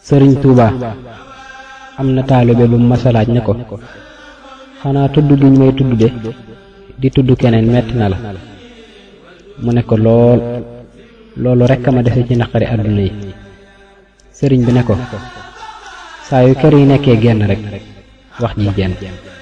sëriñ Tuuba am na taalibe bu masalaaj ne ko xanaa tudd giñ may tudd de di tudd keneen metti na la mu ne ko loolu rekk a ma dese ci naqari àdduna yi. sëriñ bi ne ko saa yu kër yi nekkee genn rek wax ji jenn.